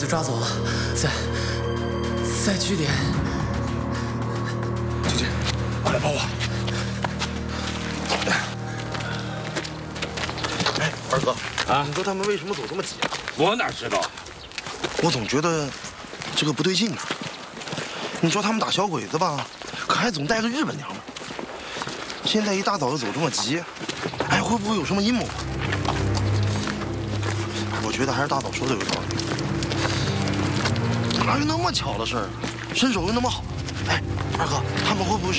抓走了，在据点。 姐姐，快来抱我。 哎，二哥啊， 你说他们为什么走这么急啊？ 我哪知道？ 我总觉得这个不对劲啊。你说他们打小鬼子吧，可还总带个日本娘们儿。现在一大早就走这么急，哎，会不会有什么阴谋啊？我觉得还是大嫂说的有道理。哪有那么巧的事儿？身手又那么好，哎，二哥，他们会不会是？